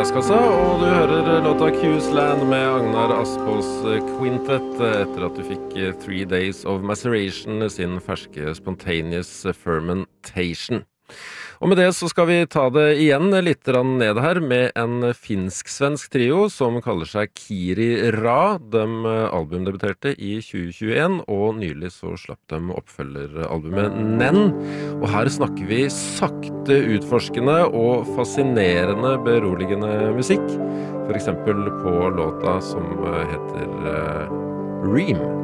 Glasskassa, og du hører låta Q's Land med Agnar Aspås Quintet etter at du fikk 3 Days of Maceration sin ferske Spontaneous Fermentation. Og med det så skal vi ta det igjen litt ned her med en finsk-svensk trio som kaller seg Kiri Ra. De albumdebuterte i 2021, og nylig så slapp de oppfølgeralbumet Nen. Og her snakker vi sakte utforskende og fascinerende beroligende musikk. For eksempel på låta som heter Ream.